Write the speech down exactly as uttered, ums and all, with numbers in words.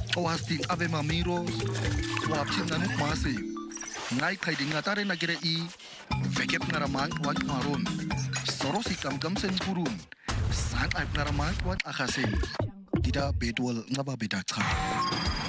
Owasting ave mamiros, wapchin nanuk masi. Ngai kai dinga tare nagire I, vekep ngaramang wan maron. Sorosi kam kam sen purun. Sang aip ngaramang wan akasen. Tidak bedwal ngaba bedak